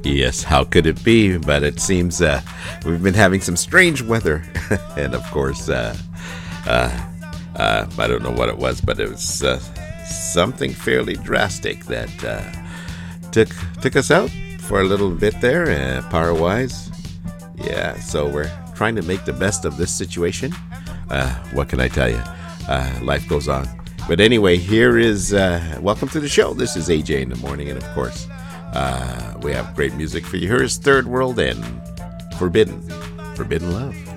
Yes, how could it be? But it seems we've been having some strange weather. And of course, I don't know what it was, but it was something fairly drastic that took us out for a little bit there, power-wise. Yeah, so we're trying to make the best of this situation. What can I tell you? Life goes on. But anyway, here is, welcome to the show. This is AJ in the morning, and of course, we have great music for you. Here is Third World and Forbidden Love.